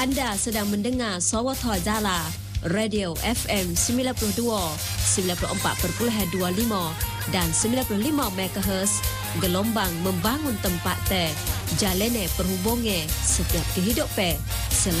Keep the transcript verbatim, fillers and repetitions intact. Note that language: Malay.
Anda sedang mendengar Sawatha Jala, Radio F M sembilan puluh dua, sembilan puluh empat perpuluhan dua puluh lima dan sembilan puluh lima megahertz, gelombang membangun tempat teh, jalene perhubungan setiap kehidupan.